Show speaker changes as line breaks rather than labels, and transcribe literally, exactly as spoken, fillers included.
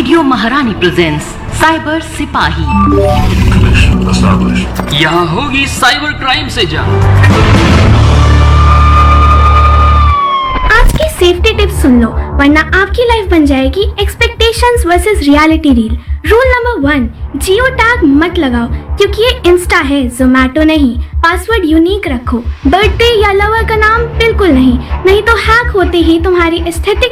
Radio महारानी presents cyber सिपाही।
यहाँ होगी साइबर क्राइम से जंग।
आज की सेफ्टी टिप्स सुन लो, वरना आपकी लाइफ बन जाएगी expectations versus reality reel. Rule number one, geo tag मत लगाओ, क्योंकि ये इंस्टा है, जोमैटो नहीं। पासवर्ड यूनिक रखो, बर्थडे या लवर का नाम बिल्कुल नहीं, नहीं तो हैक होते ही तुम्हारी एस्थेटिक